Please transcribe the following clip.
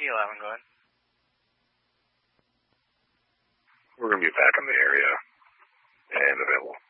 T11, go ahead. We're going to be back in the area and available.